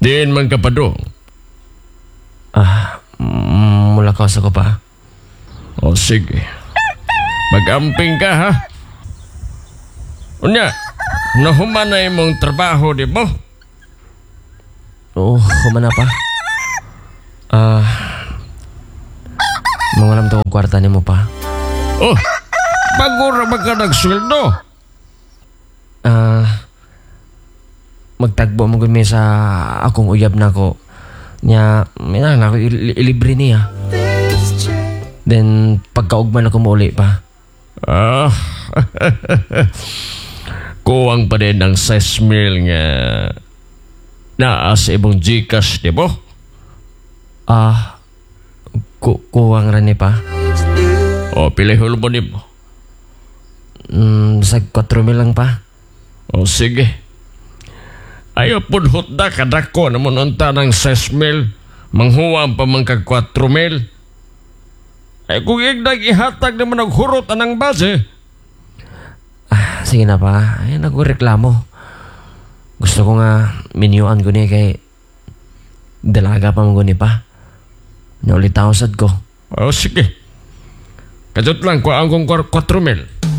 Diin man ka pa dong. Mula ka sa ko pa. O sige. Mag-amping ka ha. Unya, nahumanay mong trabaho di mo? Oo, humana pa. Mangulam to kwarta ni mo pa. Oh, bago ra ba ka nagsweldo? Magtagbo mo gumi sa akong uyab na ko. Nya, may na ako ilibre niya. Then, pagkaugman ako mauli pa. Kuwang pa din ang 6,000 nga naa sa ibong Gcash, di ba? Kuwang rani pa. O, pilihul mo ni mo. Sa 4,000 lang pa. O, sige. Ayaw pun hutda kadako naman unta ng 6,000. Manghuwang pa man kag 4,000. Ay kung igdag ihatag naman ang hurot anang base. Sige na pa. Ay, nagreklamo. Gusto ko nga minyuan ko niya kay dalaga pa mo ni pa. Naulit ako sad ko. O sige. Kadot lang ko ang kong 4,000.